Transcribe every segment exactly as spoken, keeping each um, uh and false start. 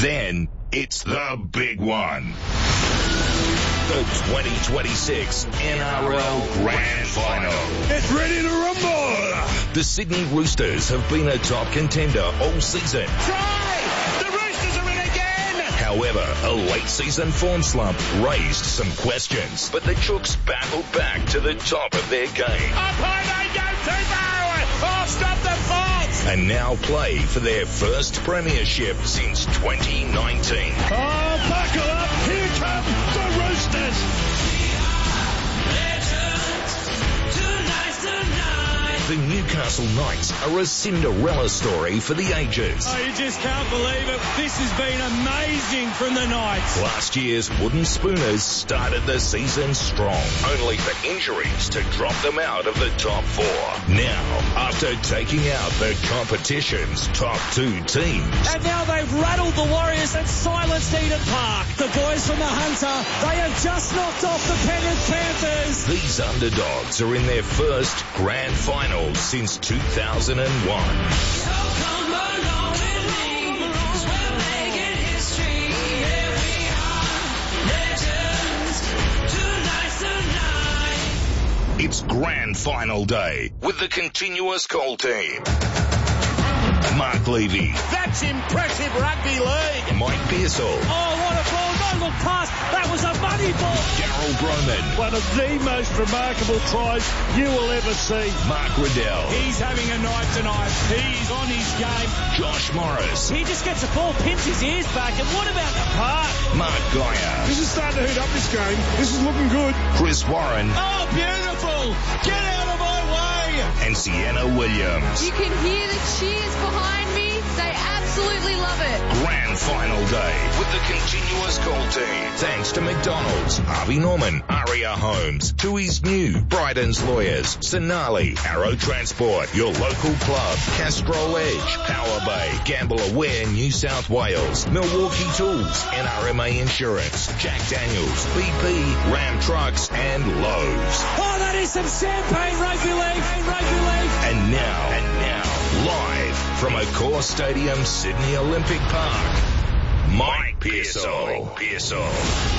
Then it's the big one. The twenty twenty-six N R L Grand Final. Get ready to rumble! The Sydney Roosters have been a top contender all season. Try! The Roosters are in again! However, a late season form slump raised some questions, but the Chooks battled back to the top of their game. Up high they go, Tebow! Oh, stop the fault! And now play for their first premiership since twenty nineteen. Oh, buckle up! Here come the Roosters! The Newcastle Knights are a Cinderella story for the ages. Oh, you just can't believe it. This has been amazing from the Knights. Last year's Wooden Spooners started the season strong, only for injuries to drop them out of the top four. Now, after taking out the competition's top two teams, and now they've rattled the Warriors and silenced Eden Park. The boys from the Hunter, they have just knocked off the Penrith Panthers. These underdogs are in their first grand final since two thousand one. It's grand final day with the continuous call team. Mark Levy. That's impressive rugby league. Mike Pearsall. Oh, what a ball. No look pass. That was a money ball. Daryl Broman. One of the most remarkable tries you will ever see. Mark Riddell. He's having a night tonight. He's on his game. Josh Morris. He just gets a ball, pins his ears back, and what about the park? Mark Geyer. This is starting to heat up this game. This is looking good. Chris Warren. Oh, beautiful. Get out of my way. And Sienna Williams. You can hear the cheers behind me. They absolutely love it. Grand final day with the continuous call team. Thanks to McDonald's, Harvey Norman, Aria Homes, Tui's New, Bryden's Lawyers, Sonali, Arrow Transport, your local club, Castrol Edge, Power Bay, Gamble Aware New South Wales, Milwaukee Tools, N R M A Insurance, Jack Daniels, B P, Ram Trucks, and Lowe's. Oh, that is some champagne rugby league. Rugby league. And now, and now, live from Accor Stadium, Sydney Olympic Park, Mike Pearsall. Pearsall.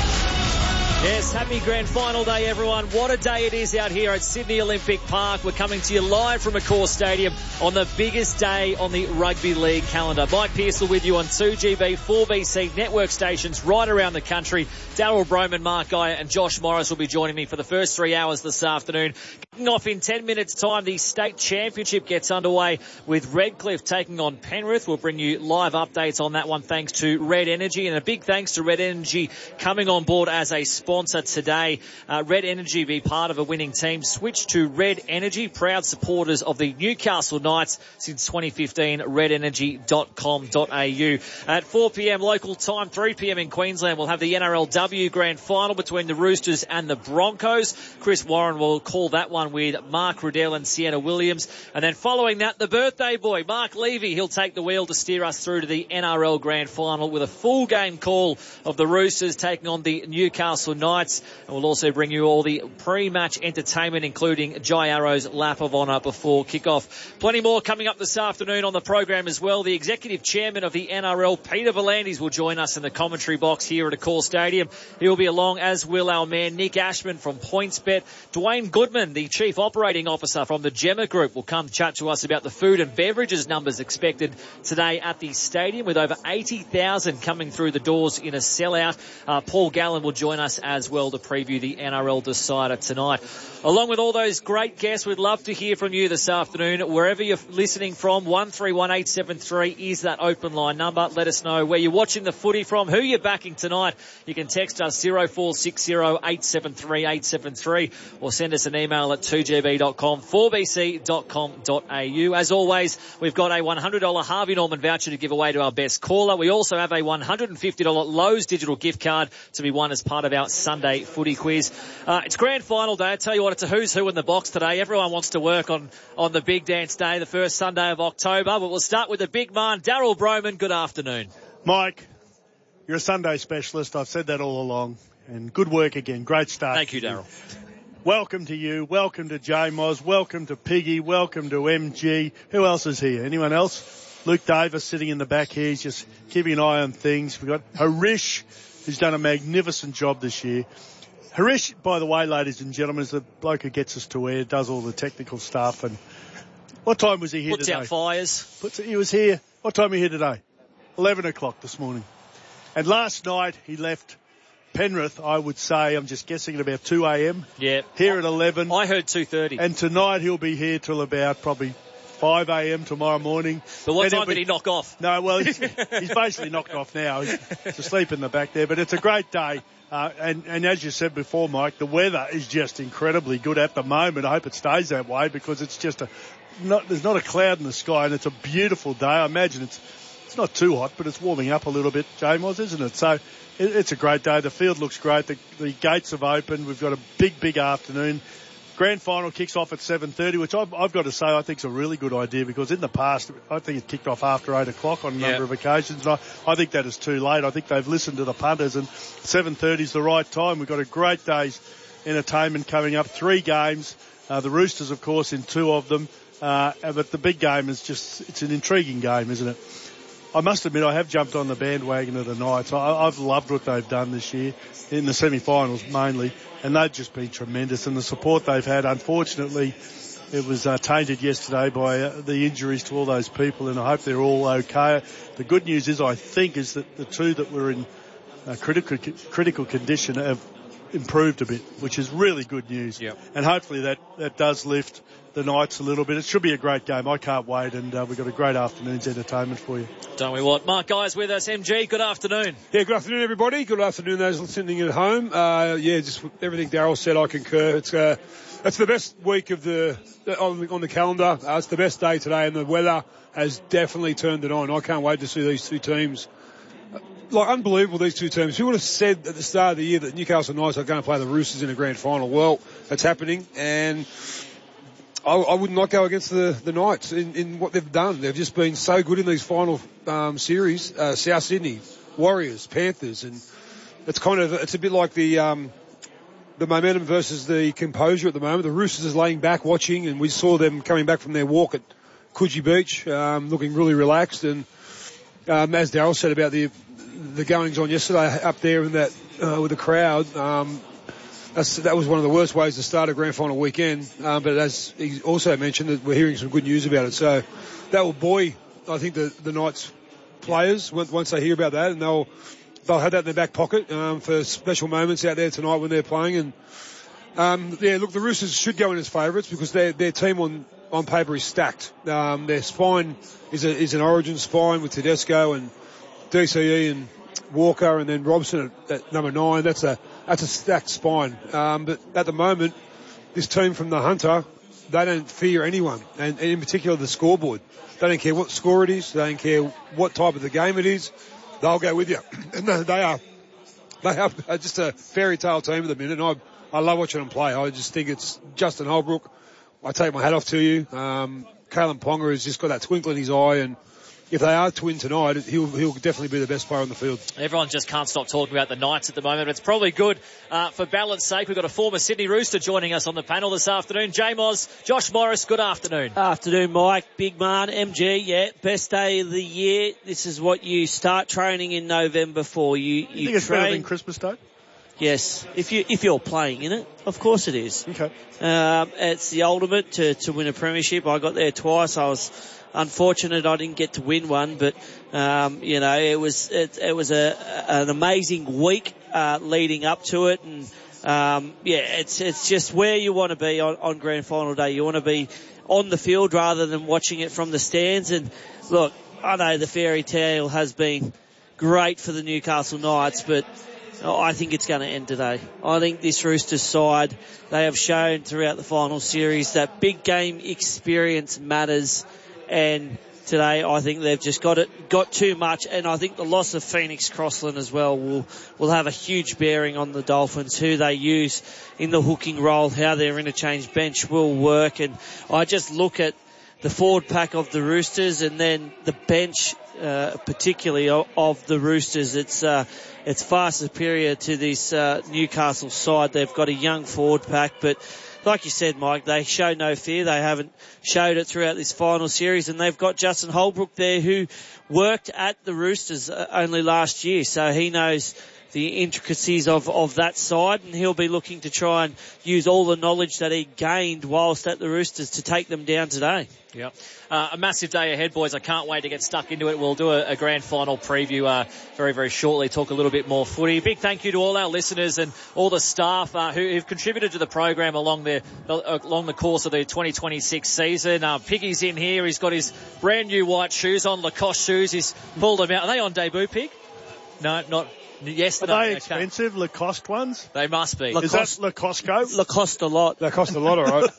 Yes, happy grand final day, everyone. What a day it is out here at Sydney Olympic Park. We're coming to you live from Accor Stadium on the biggest day on the rugby league calendar. Mike Pearsall with you on two G B, four B C network stations right around the country. Daryl Broman, Mark Geyer and Josh Morris will be joining me for the first three hours this afternoon. Kicking off in ten minutes' time, the state championship gets underway with Redcliffe taking on Penrith. We'll bring you live updates on that one thanks to Red Energy, and a big thanks to Red Energy coming on board as a sponsor today. Uh, Red Energy, be part of a winning team. Switch to Red Energy, proud supporters of the Newcastle Knights since twenty fifteen, red energy dot com dot a u. At four p.m. local time, three p.m. in Queensland, we'll have the N R L W grand final between the Roosters and the Broncos. Chris Warren will call that one with Mark Riddell and Sienna Williams. And then following that, the birthday boy, Mark Levy, he'll take the wheel to steer us through to the N R L grand final with a full game call of the Roosters taking on the Newcastle Knights. And we'll also bring you all the pre-match entertainment, including Jai Arrow's lap of honour before kickoff. Plenty more coming up this afternoon on the program as well. The executive chairman of the N R L, Peter V'landys, will join us in the commentary box here at Accor Stadium. He'll be along, as will our man Nick Ashman from PointsBet. Dwayne Goodman, the chief operating officer from the Gemma Group, will come chat to us about the food and beverages numbers expected today at the stadium, with over eighty thousand coming through the doors in a sellout. Uh, Paul Gallen will join us as well to preview the N R L decider tonight. Along with all those great guests, we'd love to hear from you this afternoon. Wherever you're listening from, one three one eight seven three is that open line number. Let us know where you're watching the footy from, who you're backing tonight. You can text us zero four six zero eight seven three eight seven three or send us an email at two g b dot com, four b c dot com dot a u. As always, we've got a one hundred dollars Harvey Norman voucher to give away to our best caller. We also have a one hundred fifty dollars Lowe's digital gift card to be won as part of our Sunday footy quiz. Uh, it's grand final day. I tell you what, it's a who's who in the box today. Everyone wants to work on, on the big dance day, the first Sunday of October. But we'll start with the big man, Daryl Broman. Good afternoon. Mike, you're a Sunday specialist. I've said that all along. And good work again. Great start. Thank you, Daryl. Welcome to you. Welcome to J Moz. Welcome to Piggy. Welcome to M G. Who else is here? Anyone else? Luke Davis sitting in the back here. He's just keeping an eye on things. We've got Harish, who's done a magnificent job this year. Harish, by the way, ladies and gentlemen, is the bloke who gets us to air, does all the technical stuff. And what time was he here Puts today? Puts out fires. Puts, he was here. What time were you here today? eleven o'clock this morning. And last night he left Penrith, I would say, I'm just guessing, at about two a.m. Yeah. Here at eleven. I heard two thirty. And tonight he'll be here till about probably five a.m. tomorrow morning. But what and time be, did he knock off? No, well, he's, he's basically knocked off now. He's, he's asleep in the back there. But it's a great day. Uh, and, and as you said before, Mike, the weather is just incredibly good at the moment. I hope it stays that way because it's just a, not, there's not a cloud in the sky and it's a beautiful day. I imagine it's, it's not too hot, but it's warming up a little bit, Jamos, isn't it? So it, it's a great day. The field looks great. The, the gates have opened. We've got a big, big afternoon. Grand final kicks off at seven thirty, which I've, I've got to say I think is a really good idea because in the past I think it kicked off after eight o'clock on a number yeah. of occasions. And I, I think that is too late. I think they've listened to the punters and seven thirty is the right time. We've got a great day's entertainment coming up. Three games. Uh, the Roosters, of course, in two of them. Uh, but the big game is just, it's an intriguing game, isn't it? I must admit I have jumped on the bandwagon of the Knights. I, I've loved what they've done this year in the semi-finals mainly. And they've just been tremendous. And the support they've had, unfortunately, it was uh, tainted yesterday by uh, the injuries to all those people. And I hope they're all okay. The good news is, I think, is that the two that were in uh, critical critical condition have improved a bit, which is really good news. Yep. And hopefully that, that does lift the Knights a little bit. It should be a great game. I can't wait. And uh, we've got a great afternoon's entertainment for you. Don't we what? Mark Guy's with us. M G, good afternoon. Yeah, good afternoon, everybody. Good afternoon, those listening at home. Uh, yeah, just everything Darryl said, I concur. It's uh, it's the best week of the on the, on the calendar. Uh, it's the best day today, and the weather has definitely turned it on. I can't wait to see these two teams. Like, unbelievable, these two teams. Who would have said at the start of the year that Newcastle Knights are going to play the Roosters in a grand final? Well, it's happening, and I, I would not go against the, the Knights in, in what they've done. They've just been so good in these final um, series. Uh, South Sydney, Warriors, Panthers, and it's kind of, it's a bit like the um, the momentum versus the composure at the moment. The Roosters is laying back, watching, and we saw them coming back from their walk at Coogee Beach, um, looking really relaxed. And um, as Darryl said about the the goings on yesterday up there in that uh, with the crowd. Um, That's, that was one of the worst ways to start a grand final weekend. Um, but as he also mentioned, that we're hearing some good news about it. So that will buoy, I think, the, the Knights players once they hear about that, and they'll they'll have that in their back pocket um, for special moments out there tonight when they're playing. And um, yeah, look, the Roosters should go in as favourites because their their team on, on paper is stacked. Um, their spine is a, is an origin spine with Tedesco and D C E and Walker, and then Robson at, at number nine. That's a that's a stacked spine. Um, but at the moment, this team from the Hunter, they don't fear anyone, and, and in particular the scoreboard. They don't care what score it is. They don't care what type of the game it is. They'll go with you. And they are they are just a fairy tale team at the minute. And I I love watching them play. I just think it's Justin Holbrook. I take my hat off to you. Um, Kalen Ponga has just got that twinkle in his eye, and if they are to win tonight, he'll, he'll definitely be the best player on the field. Everyone just can't stop talking about the Knights at the moment, but it's probably good uh, for balance sake. We've got a former Sydney Rooster joining us on the panel this afternoon. J-Moz, Josh Morris, good afternoon. Afternoon, Mike. Big man, M G, yeah, best day of the year. This is what you start training in November for. You, you, you think it's train... better than Christmas Day? Yes, if you if you're playing in it, of course it is. Okay. Um, it's the ultimate to, to win a premiership. I got there twice. I was unfortunate I didn't get to win one, but um, you know it was it, it was a an amazing week uh, leading up to it, and um, yeah, it's it's just where you want to be on, on grand final day. You want to be on the field rather than watching it from the stands. And look, I know the fairy tale has been great for the Newcastle Knights, but I think it's going to end today. I think this Roosters side, they have shown throughout the final series that big game experience matters, and today I think they've just got it, got too much, and I think the loss of Phoenix Crossland as well will, will have a huge bearing on the Dolphins, who they use in the hooking role, how their interchange bench will work. And I just look at the forward pack of the Roosters and then the bench, uh, particularly of, of the Roosters. It's, uh, it's far superior to this, uh, Newcastle side. They've got a young forward pack, but like you said, Mike, they show no fear. They haven't showed it throughout this final series, and they've got Justin Holbrook there who worked at the Roosters uh, only last year, so he knows the intricacies of, of that side, and he'll be looking to try and use all the knowledge that he gained whilst at the Roosters to take them down today. Yep. Uh, a massive day ahead, boys. I can't wait to get stuck into it. We'll do a, a grand final preview uh, very, very shortly, talk a little bit more footy. Big thank you to all our listeners and all the staff uh, who, who've contributed to the program along the uh, along the course of the twenty twenty-six season. Uh, Piggy's in here. He's got his brand new white shoes on, Lacoste shoes. He's pulled them out. Are they on debut, Pig? No, not... Yes, Are no, they okay. expensive, Lacoste ones? They must be. Is that Lacoste? Lacoste a lot. They cost a lot, all right.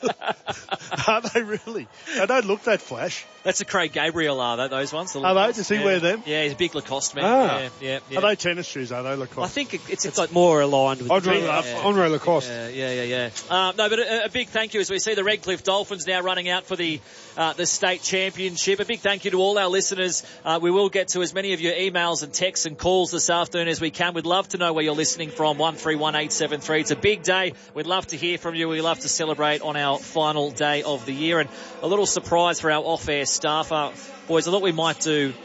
Are they really? They don't look that flash. That's a Craig Gabriel, are they, those ones? The Are they? Lacoste? Does he yeah. wear them? Yeah, he's a big Lacoste man. Ah. Yeah, yeah, yeah. Are they tennis shoes, are they, Lacoste? I think it, it's, It's got more aligned with Andre, the uh, yeah. Andre Lacoste. Yeah, yeah, yeah, yeah. Uh, no, but a, a big thank you as we see the Redcliffe Dolphins now running out for the uh, the state championship. A big thank you to all our listeners. Uh, we will get to as many of your emails and texts and calls this afternoon as we can. We'd love to know where you're listening from, one three one eight seven three. It's a big day. We'd love to hear from you. We'd love to celebrate on our final day of the year. And a little surprise for our off-air staff. Uh, boys, I thought we might do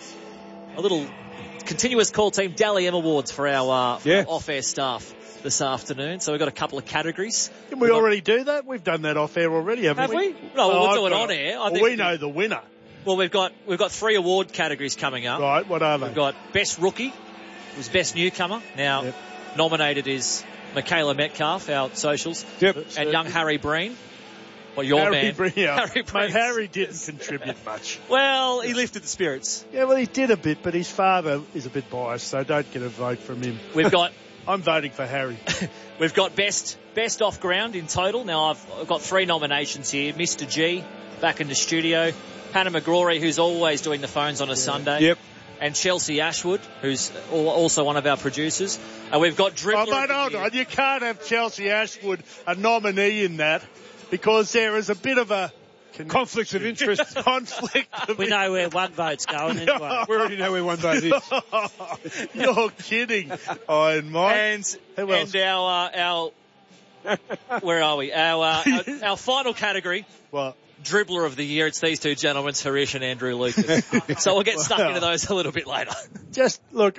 a little continuous call team Dally M Awards for our, uh, for Yeah. our off-air staff this afternoon. So we've got a couple of categories. Didn't we already do that? We've done that off air already, haven't Have we? we? No, well, we'll I've do it got on air. I Well, think we know the winner. Well, we've got we've got three award categories coming up. Right, what are they? We've got Best Rookie, who's Best Newcomer. Now, Yep. nominated is Michaela Metcalf, our socials, Yep. and young Harry Breen. Well, your Harry man. Breen. Yeah. Harry Mate, Breen. Harry didn't contribute much. Well, he lifted the spirits. Yeah, well, he did a bit, but his father is a bit biased, so don't get a vote from him. We've got I'm voting for Harry. we've got best best off ground in total. Now I've, I've got three nominations here. Mister G back in the studio, Hannah McGrory, who's always doing the phones on a Sunday. Yep. And Chelsea Ashwood, who's al- also one of our producers. And we've got Dribbler. Oh, of mate, the hold Year. on. You can't have Chelsea Ashwood a nominee in that because there is a bit of a Conflicts of interest. conflict of We know where one vote's going anyway. We already know where one vote is. You're kidding, Iron Mike. And, Who else? and our, uh, our, where are we? Our, uh, our, our final category, What? Dribbler of the Year. It's these two gentlemen, Harish and Andrew Lucas. So we'll get stuck into those a little bit later. Just look.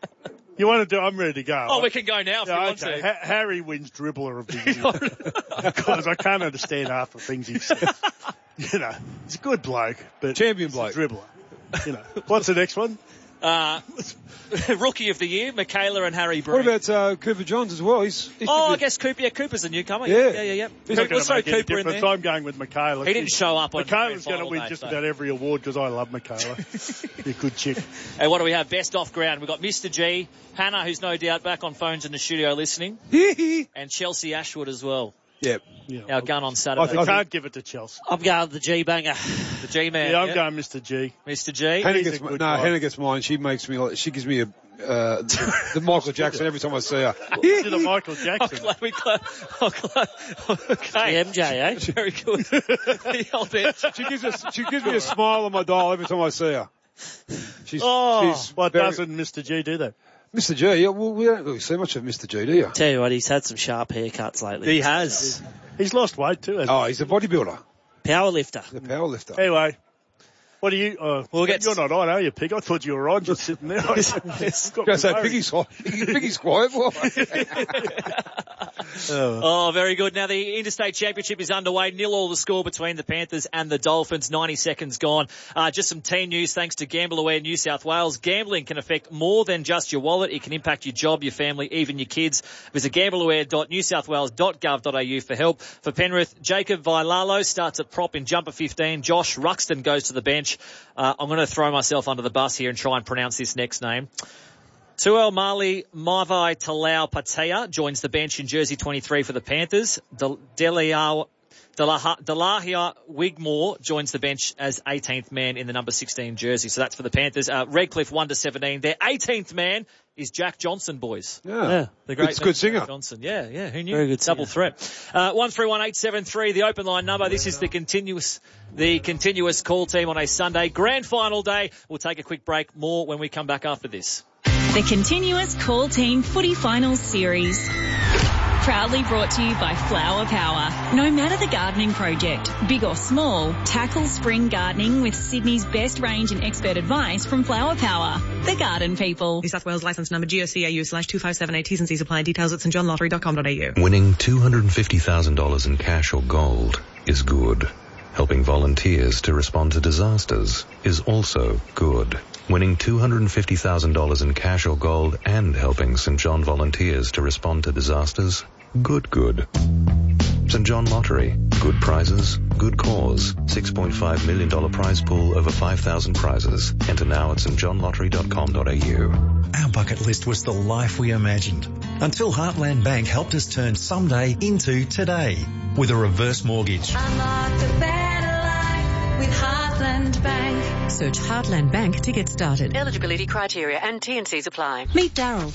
You want to do? I'm ready to go. Oh, we can go now if Yeah, you want okay. to. Ha- Harry wins dribbler of the year because I can't understand half the things he says. You know, he's a good bloke, but Champion he's bloke. a dribbler. You know, what's the next one? Uh, Rookie of the Year, Michaela and Harry Breen. What about uh, Cooper Johns as well? He's, he's Oh, I guess Cooper. Yeah, Cooper's a newcomer. Yeah. yeah, yeah. yeah. He's not We'll going to throw make any Cooper in difference. there. I'm going with Michaela. He didn't show up on Michaela's grand going to final win day, just so. about every award because I love Michaela. You're a good chick. And what do we have? Best off ground. We've got Mister G, Hannah, who's no doubt back on phones in the studio listening, and Chelsea Ashwood as well. Yep. Yeah, Our gun on Saturday. I think- can't give it to Chelsea. I'm going with the G-banger. The G-man. Yeah, I'm yeah. going Mister G. Mister G. Hannah He's a gets, no, good guy. Hannah gets mine. She makes me like, she gives me a, uh, the Michael Jackson every time I see her. To the Michael Oh, Jackson. glad we cl- oh, glad. Okay. The M J, eh? Very good. The old bit. She gives us, she gives me a smile on my dial every time I see her. She's, Oh, she's Why very- doesn't Mister G do that? Mister G, yeah, well, we don't really see much of Mister G, do you? Tell you what, he's had some sharp haircuts lately. He has. He's lost weight too, hasn't Oh, he's a bodybuilder, Power lifter. the power lifter. he? Anyway. What are you? Uh, We'll get- you're not on, are you, Pig? I thought you were on, just sitting there. I got Go say, worried. Piggy's, Piggy's quiet, boy. Oh, very good. Now the Interstate Championship is underway. Nil all the score between the Panthers and the Dolphins. ninety seconds gone. Uh, just some team news thanks to Gamble Aware New South Wales. Gambling can affect more than just your wallet. It can impact your job, your family, even your kids. Visit gambleaware dot new south wales dot gov dot a u for help. For Penrith, Jacob Vailalo starts at prop in jumper fifteen. Josh Ruxton goes to the bench. Uh, I'm going to throw myself under the bus here and try and pronounce this next name. Tuel Mali Mavai Talau Patea joins the bench in jersey twenty-three for the Panthers. Del- Deliao Delaha- Delahia Wigmore joins the bench as eighteenth man in the number sixteen jersey. So that's for the Panthers. Uh, Redcliffe one to seventeen. Their eighteenth man is Jack Johnson, boys. Yeah. Yeah. The great It's a good singer. Jack Johnson. Yeah, yeah. Who knew? Very good Double singer. threat. Uh, one three one eight seven three, the open line number. This is the continuous, the continuous call team on a Sunday. Grand final day. We'll take a quick break. More when we come back after this. The continuous call team footy finals series. Proudly brought to you by Flower Power. No matter the gardening project, big or small, tackle spring gardening with Sydney's best range and expert advice from Flower Power. The garden people. New South Wales licence number G O C A U slash two five seven eight. T's and C's apply. Details at st john lottery dot com dot a u. Winning two hundred fifty thousand dollars in cash or gold is good. Helping volunteers to respond to disasters is also good. Winning two hundred fifty thousand dollars in cash or gold and helping St John volunteers to respond to disasters, good, good. St John Lottery, good prizes, good cause. six point five million dollars prize pool, over five thousand prizes. Enter now at st john lottery dot com dot a u. Our bucket list was the life we imagined, until Heartland Bank helped us turn someday into today with a reverse mortgage. Unlock the better life with Heartland Bank. Search Heartland Bank to get started. Eligibility criteria and T and C's apply. Meet Daryl.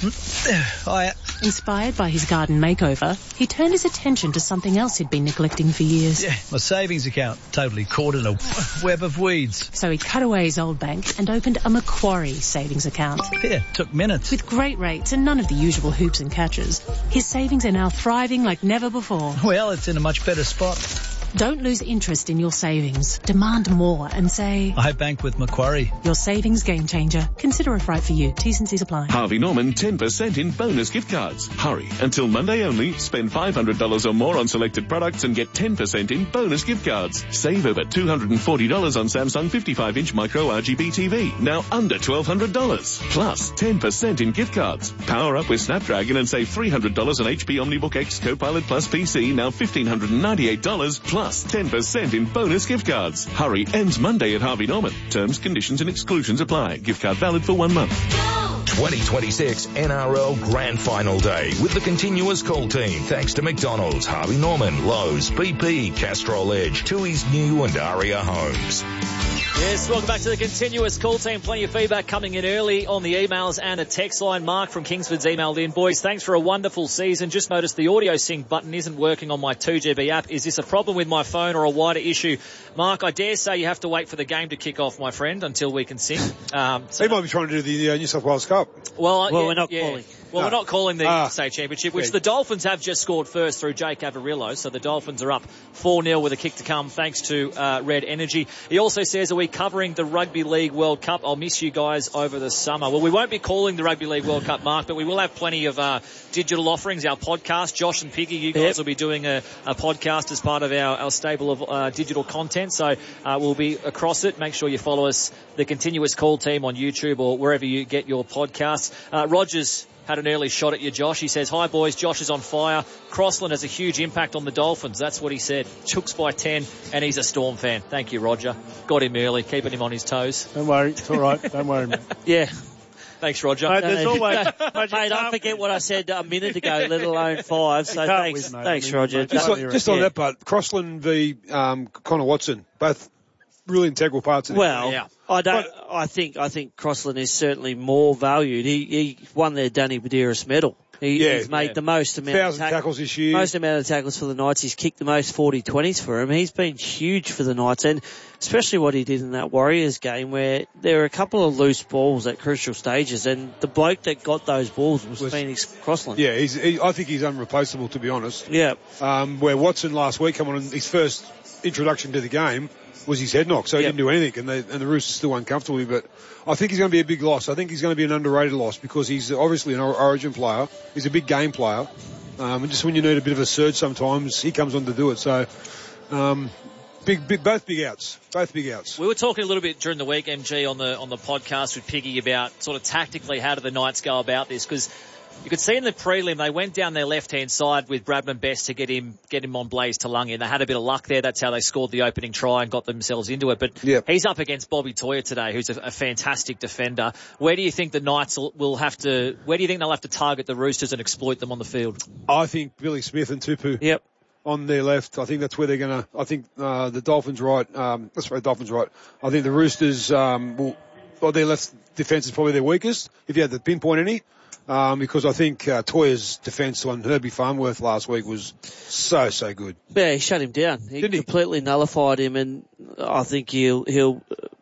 Hi. Inspired by his garden makeover, he turned his attention to something else he'd been neglecting for years. Yeah, my savings account, totally caught in a web of weeds. So he cut away his old bank and opened a Macquarie savings account. Yeah, took minutes. With great rates and none of the usual hoops and catches, his savings are now thriving like never before. Well, it's in a much better spot. Don't lose interest in your savings. Demand more and say, I bank with Macquarie. Your savings game changer. Consider if right for you. T's and C's apply. Harvey Norman ten percent in bonus gift cards. Hurry. Until Monday only, spend five hundred dollars or more on selected products and get ten percent in bonus gift cards. Save over two hundred forty dollars on Samsung fifty-five inch micro R G B T V. Now under twelve hundred dollars. Plus ten percent in gift cards. Power up with Snapdragon and save three hundred dollars on H P OmniBook X Copilot Plus P C. Now one thousand five hundred ninety-eight dollars. Plus ten percent in bonus gift cards. Hurry, ends Monday at Harvey Norman. Terms, conditions and exclusions apply. Gift card valid for one month. twenty twenty-six N R L Grand Final Day with the continuous call team. Thanks to McDonald's, Harvey Norman, Lowe's, B P, Castrol Edge, Tui's New and Aria Homes. Yes, welcome back to the continuous call team. Plenty of feedback coming in early on the emails and a text line. Mark from Kingsford's emailed in. Boys, thanks for a wonderful season. Just noticed the audio sync button isn't working on my two G B app. Is this a problem with my phone or a wider issue? Mark, I dare say you have to wait for the game to kick off, my friend, until we can sync. Um, so he might be trying to do the uh, New South Wales Cup. Well, well yeah, we're not yeah. calling. Well, no. we're not calling the ah. state championship, which yeah. the Dolphins have just scored first through Jake Avarillo. So the Dolphins are up four nil with a kick to come thanks to uh, Red Energy. He also says, are we covering the Rugby League World Cup? I'll miss you guys over the summer. Well, we won't be calling the Rugby League World Cup, Mark, but we will have plenty of uh, digital offerings, our podcast. Josh and Piggy, you guys yep. will be doing a, a podcast as part of our, our stable of uh, digital content. So uh, we'll be across it. Make sure you follow us, the Continuous Call team on YouTube or wherever you get your podcasts. Uh, Rogers had an early shot at you, Josh. He says, hi, boys. Josh is on fire. Crossland has a huge impact on the Dolphins. That's what he said. Chooks by ten, and he's a Storm fan. Thank you, Roger. Got him early, keeping him on his toes. Don't worry. It's all right. Don't worry, mate. Yeah. Thanks, Roger. Mate, there's always, mate, mate I forget what I said a minute ago, let alone five. So thanks, win, thanks, I mean, Roger. mate, Just, Don't- on, just on yeah. that part, Crossland v um, Connor Watson, both really integral parts of it. Well, Yeah. I don't. I think I think Crossland is certainly more valued. He he won their Danny Badiris medal. He, Yeah, he's made yeah. the most amount Thousand of tack- tackles this year. Most amount of tackles for the Knights. He's kicked the most forty twenties for him. He's been huge for the Knights, and especially what he did in that Warriors game where there were a couple of loose balls at crucial stages, and the bloke that got those balls was, Was- Phoenix Crossland. Yeah, he's, he, I think he's unreplaceable, to be honest. Yeah. Um, where Watson last week come on his first introduction to the game was his head knock, so he Yep. didn't do anything, and, they, and the Roosters still uncomfortable with him. But I think he's going to be a big loss. I think he's going to be an underrated loss because he's obviously an or- origin player. He's a big game player. Um, and just when you need a bit of a surge sometimes, he comes on to do it. So, um, big, big, both big outs. Both big outs. We were talking a little bit during the week, M G, on the on the podcast with Piggy about sort of tactically how do the Knights go about this, because you could see in the prelim they went down their left-hand side with Bradman Best to get him get him on Blaze Talangi, and they had a bit of luck there. That's how they scored the opening try and got themselves into it. But Yep. he's up against Bobby Toyer today, who's a, a fantastic defender. Where do you think the Knights will, will have to? Where do you think they'll have to target the Roosters and exploit them on the field? I think Billy Smith and Tupu. Yep. On their left, I think that's where they're going to. I think uh, the Dolphins right. Um, that's right, Dolphins right. I think the Roosters um, will. Well, their left defence is probably their weakest. If you had to pinpoint any, um, because I think uh, Toya's defence on Herbie Farnworth last week was so so good. Yeah, he shut him down. He Didn't he? completely nullified him, and I think he'll he'll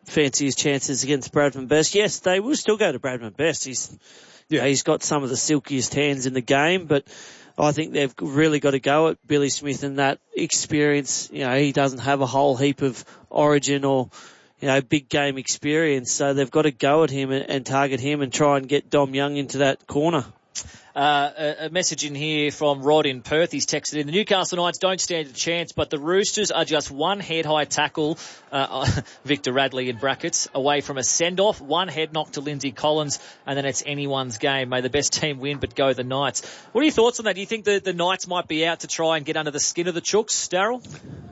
fancy his chances against Bradman Best. Yes, they will still go to Bradman Best. He's, yeah. you know, he's got some of the silkiest hands in the game, but I think they've really got to go at Billy Smith and that experience. You know, he doesn't have a whole heap of origin or, you know, big game experience, so they've got to go at him and, and target him and try and get Dom Young into that corner. Uh, a, a message in here from Rod in Perth. He's texted in, the Newcastle Knights don't stand a chance, but the Roosters are just one head-high tackle, uh, Victor Radley in brackets, away from a send-off, one head knock to Lindsay Collins, and then it's anyone's game. May the best team win, but go the Knights. What are your thoughts on that? Do you think the, the Knights might be out to try and get under the skin of the Chooks, Darryl?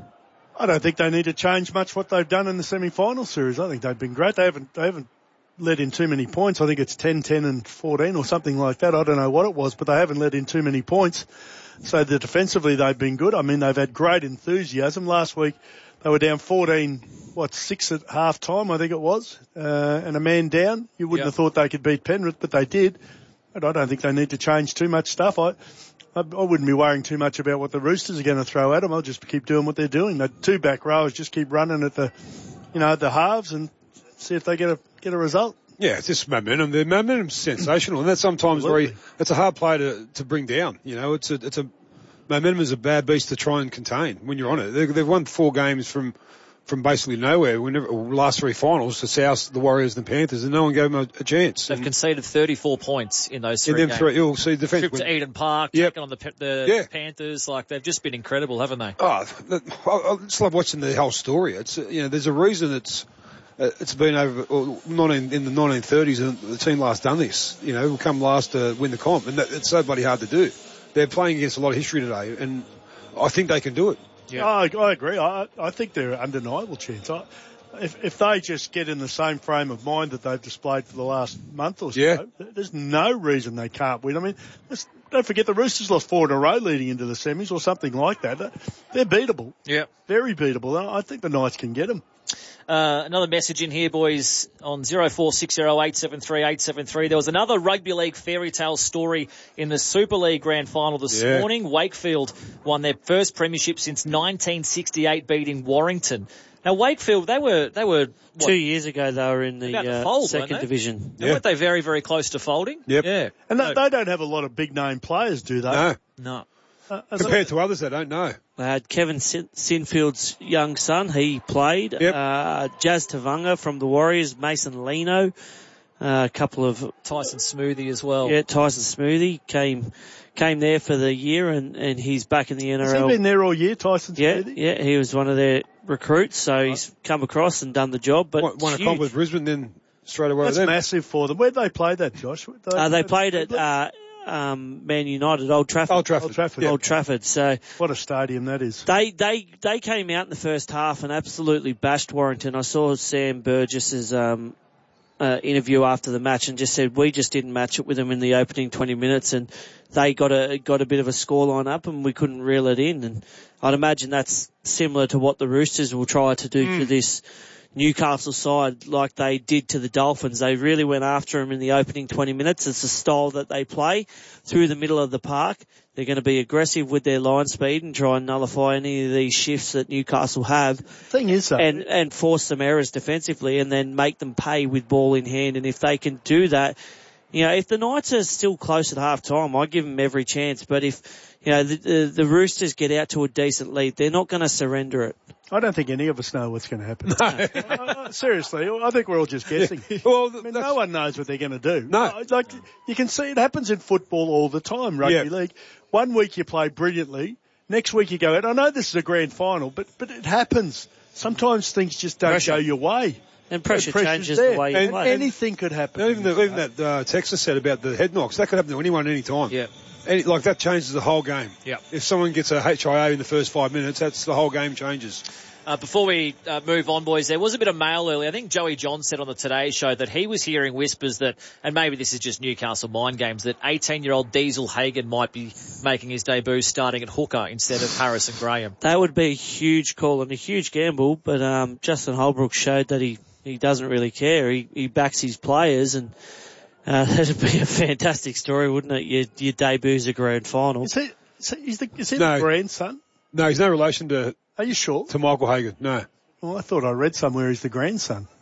I don't think they need to change much what they've done in the semi-final series. I think they've been great. They haven't, they haven't let in too many points. I think it's ten, ten and fourteen or something like that. I don't know what it was, but they haven't let in too many points. So the defensively they've been good. I mean, they've had great enthusiasm. Last week they were down fourteen, what, six at half time, I think it was, uh, and a man down. You wouldn't yep. have thought they could beat Penrith, but they did. But I don't think they need to change too much stuff. I, I, I wouldn't be worrying too much about what the Roosters are going to throw at them. I'll just keep doing what they're doing. The two back rowers just keep running at the, you know, at the halves and see if they get a get a result. Yeah, it's just momentum. The momentum's sensational, and that's sometimes very. It's a hard play to to bring down. You know, it's a it's a momentum is a bad beast to try and contain when you're on it. They, they've won four games from from basically nowhere. Whenever last three finals, the South, the Warriors, and the Panthers, and no one gave them a, a chance. They've and conceded thirty-four points in those three in them games. Three, you'll see defense. Trip to Eden Park, yep. taking on the the yeah. Panthers. Like they've just been incredible, haven't they? Oh, I, I just love watching the whole story. It's you know, there's a reason it's. Uh, it's been over, well, not in, in the nineteen thirties, and the team last done this. You know, will come last to win the comp, and that, it's so bloody hard to do. They're playing against a lot of history today, and I think they can do it. Yeah, I, I agree. I, I think they're an undeniable chance. I, if, if they just get in the same frame of mind that they've displayed for the last month or so, yeah. there's no reason they can't win. I mean, don't forget the Roosters lost four in a row leading into the semis or something like that. They're beatable. Yeah, very beatable. I think the Knights can get them. Uh, another message in here, boys, on zero four six zero eight seven three eight seven three. There was another rugby league fairy tale story in the Super League Grand Final this yeah. morning. Wakefield won their first premiership since nineteen sixty-eight, beating Warrington. Now, Wakefield, they were, they were, what, two years ago they were in the uh, fold, second division. Yeah. Weren't they very, very close to folding? Yep. Yeah. And they, they don't have a lot of big name players, do they? No. No. Uh, Compared to others, they don't know. They had Kevin Sin- Sinfield's young son. He played. Yep. Uh, Jazz Tavanga from the Warriors. Mason Lino. Uh, a couple of... Tyson Smoothie as well. Yeah, Tyson Smoothie came came there for the year, and, and he's back in the N R L. Has he been there all year, Tyson yeah, Smoothie? Yeah, he was one of their recruits, so right. he's come across and done the job. But Won a comp with Brisbane, then straight away That's with them. massive for them. Where'd they play that, Josh? They, uh, they played at... Uh, Um, Man United, Old Trafford. Old Trafford. Old Trafford. Yeah. Old Trafford. So what a stadium that is. They, they, they came out in the first half and absolutely bashed Warrington. I saw Sam Burgess's, um, uh, interview after the match and just said, we just didn't match it with them in the opening twenty minutes, and they got a, got a bit of a scoreline up and we couldn't reel it in. And I'd imagine that's similar to what the Roosters will try to do mm. to this Newcastle side, like they did to the Dolphins. They really went after them in the opening twenty minutes. It's the style that they play through the middle of the park. They're going to be aggressive with their line speed and try and nullify any of these shifts that Newcastle have. Thing is, though, and and force some errors defensively, and then make them pay with ball in hand. And if they can do that, you know, if the Knights are still close at half time, I give them every chance. But if you know the, the, the Roosters get out to a decent lead, they're not going to surrender it. I don't think any of us know what's going to happen. No. uh, seriously, I think we're all just guessing. Yeah. Well, I mean, no one knows what they're going to do. No. Uh, like, you can see it happens in football all the time, rugby yeah. league. One week you play brilliantly, next week you go out. I know this is a grand final, but, but it happens. Sometimes things just don't pressure. go your way. And pressure and changes there. the way you and play. Anything could happen. Even, the, even that uh, Texas said about the head knocks, that could happen to anyone any time. Yeah. Any, like that changes the whole game. Yeah. If someone gets a H I A in the first five minutes, that's the whole game changes. Uh, before we uh, move on, boys, there was a bit of mail earlier. I think Joey John said on the Today Show that he was hearing whispers that, and maybe this is just Newcastle mind games, that eighteen-year-old Diesel Hagan might be making his debut starting at hooker instead of Harrison Graham. That would be a huge call and a huge gamble, but um, Justin Holbrook showed that he, he doesn't really care. He, he backs his players, and uh, that'd be a fantastic story, wouldn't it? Your, your debut's a grand final. Is he, is he, is he no. the grandson? No, he's no relation to... Are you sure? To Michael Hagan, no. Well, I thought I read somewhere he's the grandson.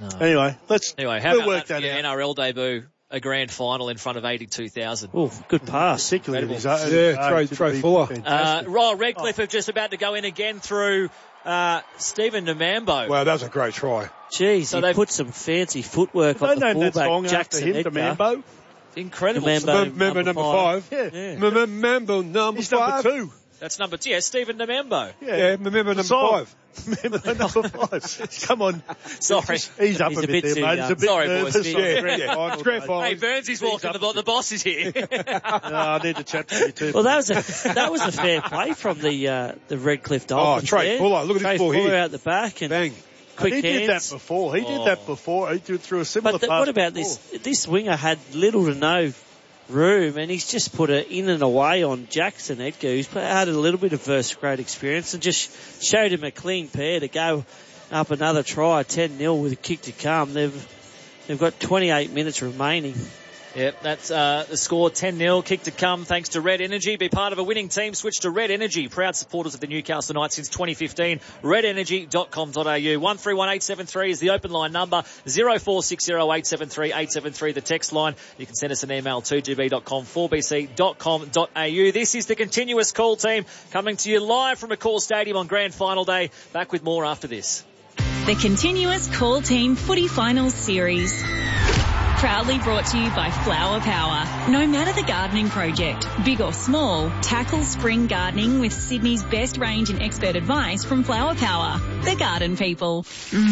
Anyway, let's Anyway, how we'll about work that, that for your out. N R L debut? A grand final in front of eighty-two thousand. Oh, good pass. Particularly with his own- Yeah, Trey, Trey Fuller. Uh, Royal Redcliffe have just about to go in again through uh, Stephen Namambo. Wow, that was a great try. Jeez, So he they've- put some fancy footwork They on the named that fullback, song after Jackson him, Edgar. Demambo. Incredible. Namambo, Remember number, number five? Yeah. Yeah. Remember number He's five? number two. That's number two. Yeah, Stephen Namambo. Yeah, remember number Song. five. Remember number five. Come on. Sorry. He's up He's a a bit, bit there, too mate. He's young. a bit Sorry, nervous. boys. on Yeah, the grand yeah. final It's grand day. final. Hey, Burnsy's walking. The, bo- the boss is here. No, I need to chat to you too. Well, that was a that was a fair play from the uh, the Redcliffe Oh, Dolphins. Trey there. Fuller. Look at Trey this ball Fuller here. out the back and Bang. quick he did that hands. before. He Oh. did that before. He did through a similar But the, pass what about before. this? This winger had little to no room, and he's just put it in and away on Jackson Edgar, who's had a little bit of first grade experience, and just showed him a clean pair to go up another try, ten nil with a kick to come. They've they've got twenty-eight minutes remaining. Yep, that's uh, the score, ten nil, kick to come thanks to Red Energy. Be part of a winning team, switch to Red Energy. Proud supporters of the Newcastle Knights since twenty fifteen. red energy dot com dot a u. one three one eight seven three is the open line number. zero four six zero eight seven three eight seven three the text line. You can send us an email, two g b dot com, four b c dot com dot a u. This is the continuous call team coming to you live from McCall Stadium on Grand Final Day. Back with more after this. The Continuous Call Team Footy Finals Series. Proudly brought to you by Flower Power. No matter the gardening project, big or small, tackle spring gardening with Sydney's best range and expert advice from Flower Power. The garden people.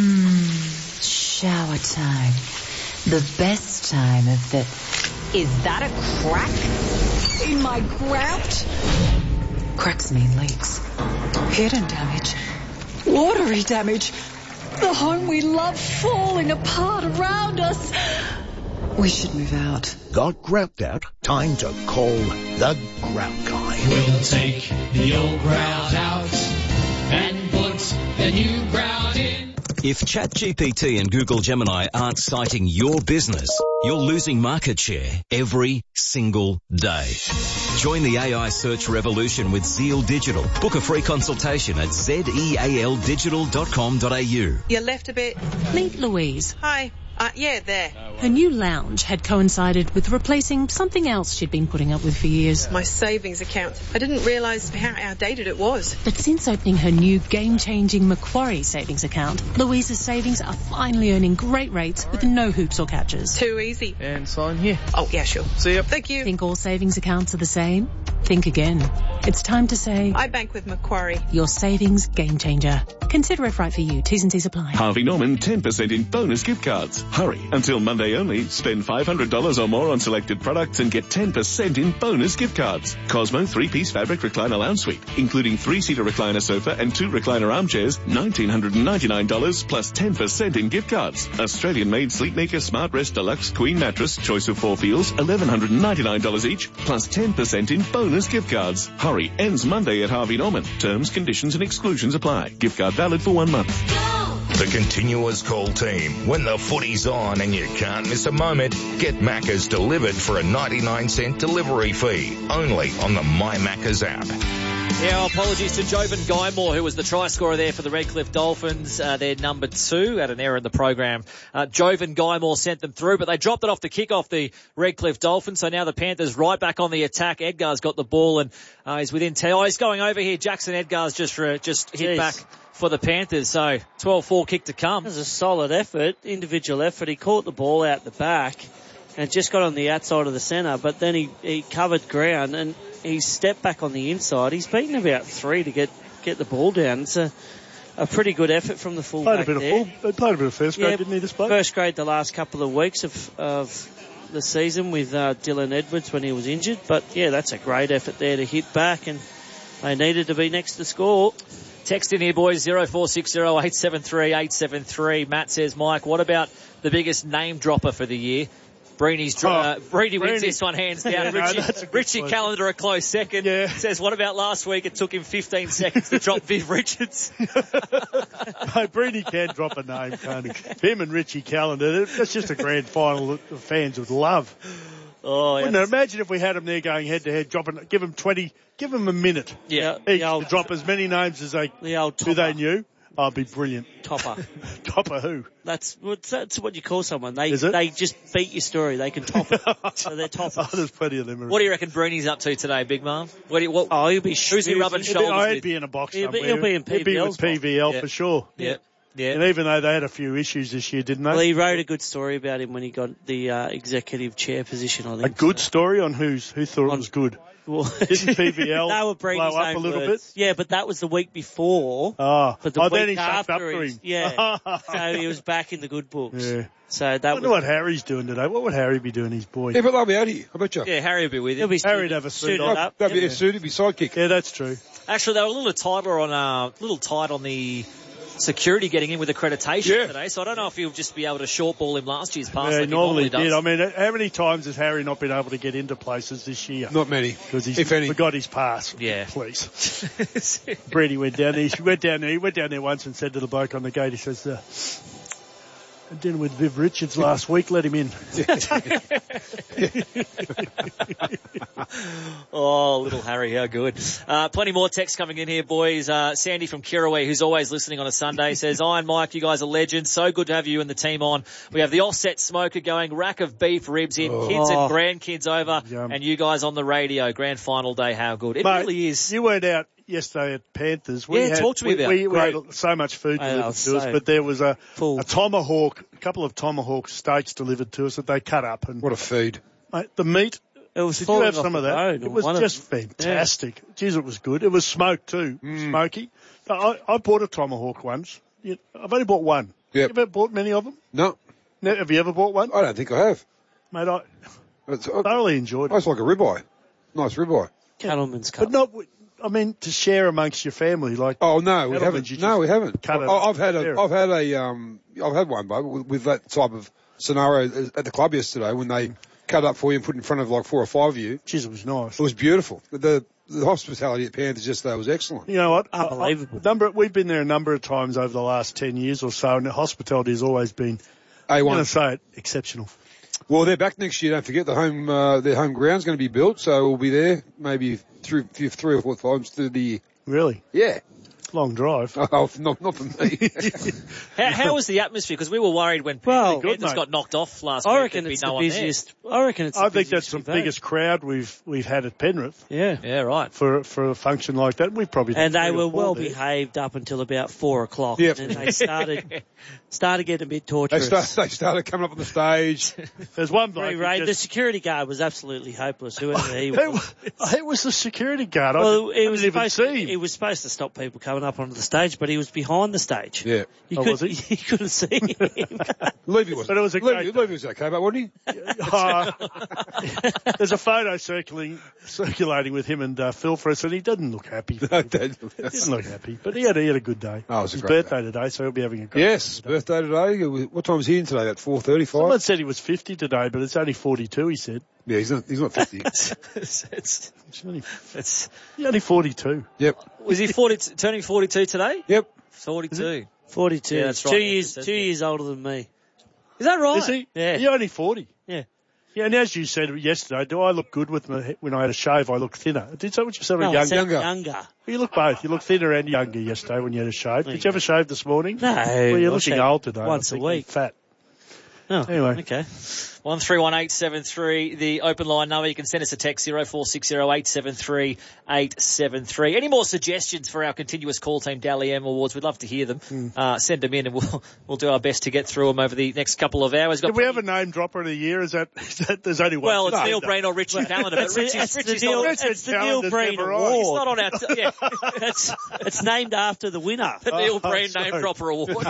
Mmm, shower time. The best time of the... Is that a crack in my grout? Cracks mean leaks. Hidden damage. Watery damage. The home we love falling apart around us. We should move out. Got grout out? Time to call the grout guy. We'll take the old grout out and put the new grout in. If ChatGPT and Google Gemini aren't citing your business, you're losing market share every single day. Join the A I search revolution with Zeal Digital. Book a free consultation at zeal digital dot com dot a u. You left a bit. Meet Louise. Hi. Uh, yeah, there. Her new lounge had coincided with replacing something else she'd been putting up with for years. My savings account. I didn't realise how outdated it was. But since opening her new game-changing Macquarie savings account, Louise's savings are finally earning great rates with no hoops or catches. Too easy. And sign here. Oh, yeah, sure. See ya. Thank you. Think all savings accounts are the same? Think again. It's time to say... I bank with Macquarie. Your savings game changer. Consider if right for you. T's and C's apply. Harvey Norman ten percent in bonus gift cards. Hurry. Until Monday only, spend five hundred dollars or more on selected products and get ten percent in bonus gift cards. Cosmo three-piece fabric recliner lounge suite, including three-seater recliner sofa and two recliner armchairs, one thousand nine hundred ninety-nine dollars plus ten percent in gift cards. Australian-made Sleepmaker Smart Rest Deluxe Queen Mattress, choice of four feels, one thousand one hundred ninety-nine dollars each, plus ten percent in bonus gift cards. Hurry. Ends Monday at Harvey Norman. Terms, conditions and exclusions apply. Gift card valid for one month. The continuous call team. When the footy's on and you can't miss a moment, get Macca's delivered for a ninety-nine cent delivery fee. Only on the My Macca's app. Yeah, apologies to Jovan Guymore, who was the try scorer there for the Redcliffe Dolphins. Uh, they're number two, had an error in the program. Uh, Jovan Guymore sent them through, but they dropped it off the kick off the Redcliffe Dolphins. So now the Panthers right back on the attack. Edgar's got the ball and uh, he's within ten. Oh, he's going over here. Jackson Edgar's just uh, just hit Jeez. back for the Panthers. So twelve four kick to come. It was a solid effort, individual effort. He caught the ball out the back and just got on the outside of the centre, but then he, he covered ground and he stepped back on the inside. He's beaten about three to get, get the ball down. It's a, a pretty good effort from the fullback Played a bit there. of full, they played a bit of first grade, Yeah, didn't he, this bloke? First grade the last couple of weeks of, of the season with uh, Dylan Edwards when he was injured. But, yeah, that's a great effort there to hit back, and they needed to be next to score. Text in here, boys, zero four six zero eight seven three eight seven three. Matt says, Mike, what about the biggest name dropper for the year? Breeny's dro- Oh, uh, Breedy wins Breeny. this one hands down. Yeah, no, Richie, that's a good Richie point. Callender a close second. Yeah. Says, what about last week? It took him fifteen seconds to drop Viv Richards. No, Breedy can drop a name, can't he? Him and Richie Callender, that's just a grand final that the fans would love. Oh, yeah. Wouldn't it? Imagine if we had them there going head to head, dropping, give them twenty, give them a minute Yeah. each The old- to drop as many names as they The old who they topper. knew. Oh, it'd be brilliant. Topper. Topper who? That's, that's what you call someone. They Is it? they just beat your story. They can top it. So they're toppers. Oh, there's plenty of them. What do you reckon Bruni's up to today, Big Mum? What do you, what, oh, he'll be who's he rubbing He'll shoulders be, oh, he'd with? be in a box He'll be- somewhere. he'll be in He'd be with P V L's P V L box. for sure. Yeah. Yeah. And even though they had a few issues this year, didn't they? Well, he wrote a good story about him when he got the uh, executive chair position, I think. A good story on who's who thought it was good. Well, Didn't P V L they were blow up a little words. bit? Yeah, but that was the week before. Oh, but the oh week then he after sucked up to he's- him. Yeah. So he was back in the good books. Yeah. So I that wonder was. what Harry's doing today. What would Harry be doing, his boy? Yeah, but they'll be out here. I bet you. Yeah, Harry will be with He'll him. be Harry'd have a suit suited on. up. That'd be Yeah. a suit, he'd be sidekick. Yeah, that's true. Actually, they were a little tighter on, uh, little tight on the security getting in with accreditation Yeah. today, so I don't know if he'll just be able to short ball him last year's pass Yeah, like he normally normally did. does. I mean, how many times has Harry not been able to get into places this year? Not many. Because he's if any. forgot his pass. Yeah. Please. Brady went down there. He went down there. He went down there once and said to the bloke on the gate, he says, uh, I had dinner with Viv Richards last week. Let him in. Oh, little Harry, how good. Uh, plenty more text coming in here, boys. Uh, Sandy from Kirrawee, who's always listening on a Sunday, says, Iron Mike, you guys are legends. So good to have you and the team on. We have the offset smoker going, rack of beef ribs in, Oh. kids and grandkids over, Yum. and you guys on the radio. Grand final day, how good. It Mate, really is. You weren't out yesterday at Panthers. We Yeah, had, talk to me we, about we, it. we had so much food I know, delivered to so us, but there was a, full. a tomahawk, a couple of tomahawk steaks delivered to us that they cut up. And What a feed. mate, the meat, It was did you falling have off some the of that? bone, It was one of just them. fantastic. Jeez, it was good. It was smoked too, Mm. smoky. I, I bought a tomahawk once. You- I've only bought one. Yep. You ever bought many of them? No, Ne- Have you ever bought one? I don't think I have. Mate, I It's, uh, thoroughly enjoyed it. it's like a ribeye. Nice ribeye. Cattleman's Cup. But not, w- I mean, to share amongst your family, like. Oh no, we Cattleman's, haven't. you No, just we haven't. cut it, I- I've had share a, it. I've had a, um, I've had one, but with, with that type of scenario at the club yesterday when they cut up for you and put in front of like four or five of you. Jeez, it was nice. It was beautiful. The the hospitality at Panthers yesterday was excellent. You know what? Unbelievable. I, I, number, we've been there a number of times over the last ten years or so, and the hospitality has always been, A I'm going one. to say it, exceptional. Well, they're back next year. Don't forget the home, uh, their home ground's going to be built, so we'll be there maybe three, three or four times through the year. Really? Yeah. Long drive. Oh, not, not for me. How, how was the atmosphere? Because we were worried when Well, Panthers good, mate. got knocked off last I week. reckon there'd be it's no the one there. busiest. I reckon it's. I the think that's busiest the we've had. biggest crowd we've we've had at Penrith Yeah. Yeah, right. for for a function like that. We've probably done And they three or were four well there. behaved up until about four o'clock. Yep. And then they started started getting a bit they, torturous. start, they started coming up on the stage. There's one bloke. who Re-raid. The just- security guard was absolutely hopeless, whoever he Who- was. It was the security guard. I Well, didn't, it was I didn't even supposed to, see him. it was supposed to stop people coming up onto the stage, but he was behind the stage. Yeah. You Oh, could, was he? You couldn't see him. Levy was. But it was a Levy, great- Levy was okay, but wasn't he? Uh, there's a photo circulating circulating with him and uh, Phil for us, and he doesn't look happy. No, He didn't look happy, but he had he had a good day. Oh, it was a His great birthday today, so he'll be having a great Yes, day. birthday today. What time was he in today? At four thirty-five. Someone said he was fifty today, but it's only forty-two. He said Yeah, he's not. He's not fifty. it's, it's, it's only, it's, he's only forty-two. Yep. was he forty, turning forty-two today? Yep. forty-two. forty-two. Yeah, that's two right. years, Yeah. two years older than me. Is that right? Is he? Yeah. You're only forty. Yeah. Yeah, and as you said yesterday, do I look good with my, when I had a shave? I look thinner. Did that what you said? No, I young, said younger. younger. You look both. You look thinner and younger yesterday when you had a shave. Did you have a shave this morning? No. Well, you're I looking shave old today. once I a think, and week. Fat. Oh, Anyway. okay. one three one eight seven three, the open line number. You can send us a text, zero four six zero eight seven three eight seven three. Any more suggestions for our continuous call team Dally M Awards? We'd love to hear them. Mm. Uh, send them in and we'll, we'll do our best to get through them over the next couple of hours. Got Did we plenty- have a name dropper of the year? Is that, is that there's only one? Well, it's No, Neil no. Breen or Richie Calendar, but It's, Richie's, it's the Richie's Neil, not, Richard it's the Neil Calendar's Breen never Award. on. he's not on our, t- yeah, it's, it's named after the winner. the Neil Oh, Breen sorry. Name Dropper Award.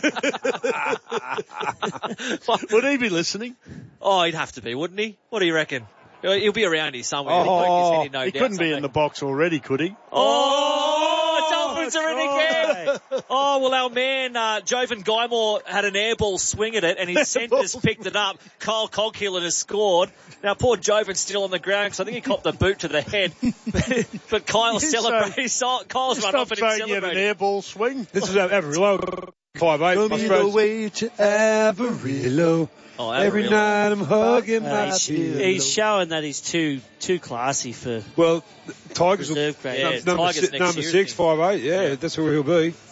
Would he be listening? Oh, he'd have to be, wouldn't he? What do you reckon? He'll he'll be around here somewhere. He'll poke his Oh, head in, no he doubt, couldn't be in something. the box already, could he? Oh, Dolphins are in again. Oh, well, our man, uh, Jovan Guymore had an airball swing at it and his centres picked it up. Kyle Coghill has scored. Now, poor Jovan's still on the ground because I think he copped the boot to the head. But Kyle's You celebrating. Kyle's Just run stop off and he's saying you had an celebrating. airball swing. This is Avarillo. Five eight. Show me the way to Avarillo. Oh, Every Avarillo. night I'm hugging Uh, my he's, pillow. he's showing that he's too too classy for Well, the Tigers will, reserve grade. Yeah, number, Tigers si- next number year, six, isn't five eight. Yeah, Yeah. that's where he'll be.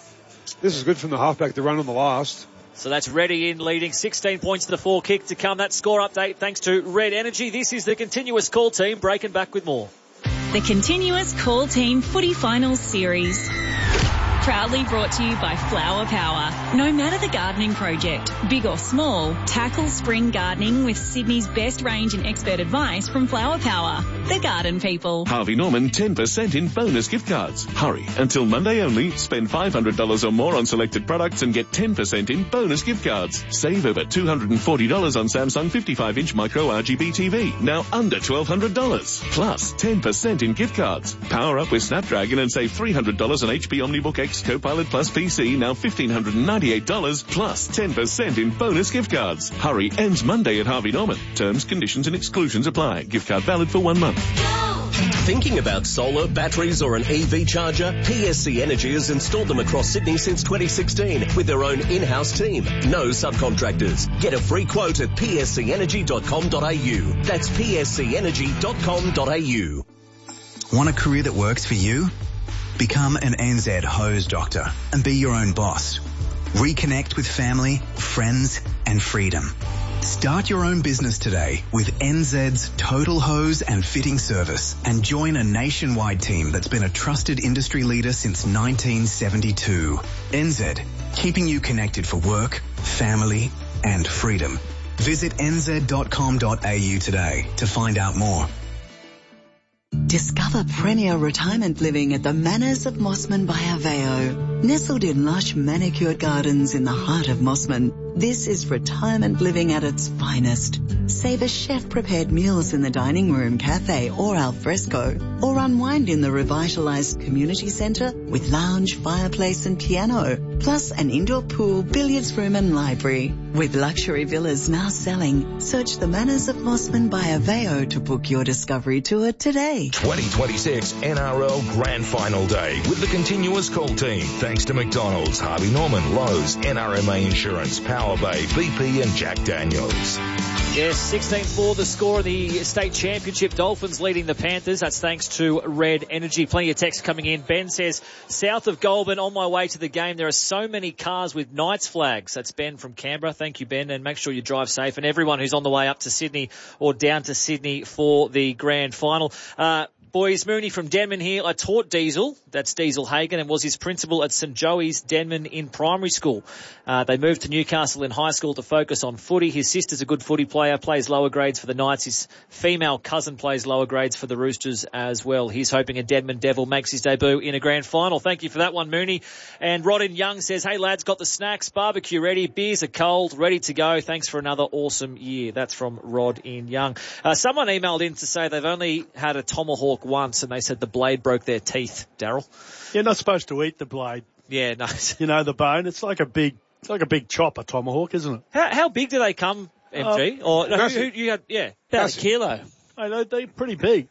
This is good from the halfback to run on the last. So that's Reddy in leading, sixteen points to the four kick to come. That score update thanks to Red Energy. This is the Continuous Call team breaking back with more. The Continuous Call Team Footy Finals Series. Proudly brought to you by Flower Power. No matter the gardening project, big or small, tackle spring gardening with Sydney's best range and expert advice from Flower Power. The garden people. Harvey Norman, ten percent in bonus gift cards. Hurry, until Monday only, spend five hundred dollars or more on selected products and get ten percent in bonus gift cards. Save over two hundred forty dollars on Samsung fifty-five inch micro R G B T V, now under twelve hundred dollars. Plus, ten percent in gift cards. Power up with Snapdragon and save three hundred dollars on H P OmniBook X Copilot Plus P C, now one thousand five hundred ninety-eight dollars, plus ten percent in bonus gift cards. Hurry, ends Monday at Harvey Norman. Terms, conditions and exclusions apply. Gift card valid for one month. Thinking about solar, batteries or an E V charger? P S C Energy has installed them across Sydney since twenty sixteen with their own in-house team. No subcontractors. Get a free quote at p s c energy dot com dot a u. That's p s c energy dot com dot a u. Want a career that works for you? Become an N Z hose doctor and be your own boss. Reconnect with family, friends and freedom. Start your own business today with N Z's Total Hose and Fitting Service and join a nationwide team that's been a trusted industry leader since nineteen seventy-two. N Z, keeping you connected for work, family and freedom. Visit n z dot com dot a u today to find out more. Discover premier retirement living at the Manors of Mossman by Aveo. Nestled in lush manicured gardens in the heart of Mossman, this is retirement living at its finest. Savor chef-prepared meals in the dining room, cafe or al fresco, or unwind in the revitalized community centre with lounge, fireplace and piano, plus an indoor pool, billiards room and library. With luxury villas now selling, search the Manors of Mossman by Aveo to book your discovery tour today. twenty twenty-six N R L Grand Final Day with the Continuous Call team. Thanks to McDonald's, Harvey Norman, Lowe's, N R M A Insurance, Power Bay, B P and Jack Daniels. Yes, sixteen four the score of the state championship. Dolphins leading the Panthers. That's thanks to Red Energy. Plenty of text coming in. Ben says, south of Goulburn, on my way to the game, there are so many cars with Knights flags. That's Ben from Canberra. Thank you, Ben, and make sure you drive safe. And everyone who's on the way up to Sydney or down to Sydney for the grand final. Uh, Boys, Mooney from Denman here. I taught Diesel, that's Diesel Hagen, and was his principal at St Joey's Denman in primary school. Uh, they moved to Newcastle in high school to focus on footy. His sister's a good footy player, plays lower grades for the Knights. His female cousin plays lower grades for the Roosters as well. He's hoping a Denman Devil makes his debut in a grand final. Thank you for that one, Mooney. And Rodin Young says, hey lads, got the snacks, barbecue ready, beers are cold, ready to go. Thanks for another awesome year. That's from Rod in Young. Uh, someone emailed in to say they've only had a tomahawk once and they said the blade broke their teeth, Daryl. You're not supposed to eat the blade. Yeah, no. You know, the bone. It's like a big, it's like a big chop, a tomahawk, isn't it? How, how big do they come, M G? Uh, or no, who, who, you had, yeah, about a kilo. Hey, they, they're pretty big.